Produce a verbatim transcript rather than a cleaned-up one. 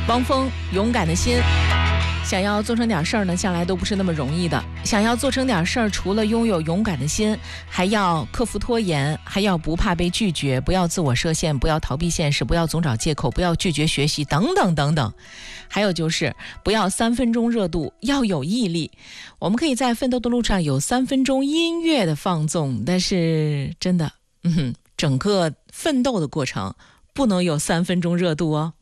汪峰，勇敢的心。想要做成点事儿呢，向来都不是那么容易的。想要做成点事儿，除了拥有勇敢的心，还要克服拖延，还要不怕被拒绝，不要自我设限，不要逃避现实，不要总找借口，不要拒绝学习，等等等等。还有就是不要三分钟热度，要有毅力。我们可以在奋斗的路上有三分钟音乐的放纵，但是真的，嗯哼，整个奋斗的过程不能有三分钟热度哦。